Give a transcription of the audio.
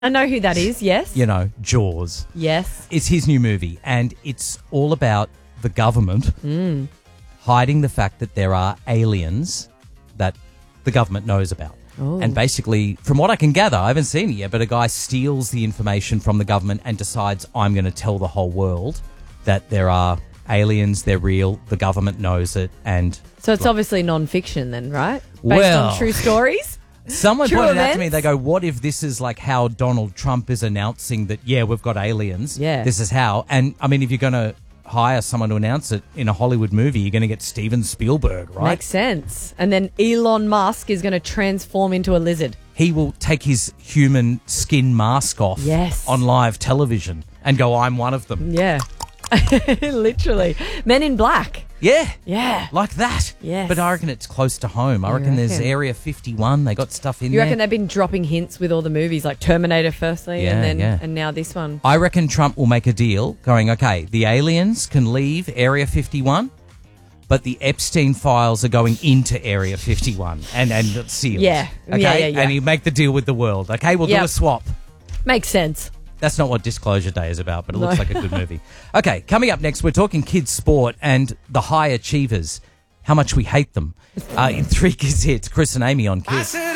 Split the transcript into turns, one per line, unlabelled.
I know who that is, yes.
You know, Jaws.
Yes.
It's his new movie, and it's all about the government hiding the fact that there are aliens that the government knows about.
Oh.
And basically, from what I can gather, I haven't seen it yet, but a guy steals the information from the government and decides, I'm going to tell the whole world that there are aliens, they're real, the government knows it, and...
So it's obviously non-fiction then, right? Based
Well,
on true stories?
Someone
True
pointed out to
events?
me, they go, what if this is like how Donald Trump is announcing that, yeah, we've got aliens.
Yeah.
This is how. And, I mean, if you're going to hire someone to announce it in a Hollywood movie, you're going to get Steven Spielberg, right?
Makes sense. And then Elon Musk is going to transform into a lizard.
He will take his human skin mask off
Yes.
on live television and go, I'm one of them.
Yeah. Literally. Men in Black.
Yeah.
Yeah.
Like that.
Yes.
But I reckon it's close to home. I reckon there's
reckon?
Area 51. They got stuff in
You
there.
reckon they've been dropping hints with all the movies, like Terminator firstly,
Yeah,
and then
yeah.
and now this one?
I reckon Trump will make a deal going, okay, the aliens can leave Area 51, but the Epstein files are going into Area 51 and it's sealed.
Yeah.
Okay?
Yeah.
And he'll make the deal with the world. Okay, we'll do
Yep.
a swap.
Makes sense.
That's not what Disclosure Day is about, but it looks like a good movie. Okay, coming up next, we're talking kids' sport and the high achievers, how much we hate them. In 3 Kids Hits, Chris and Amy on Kids.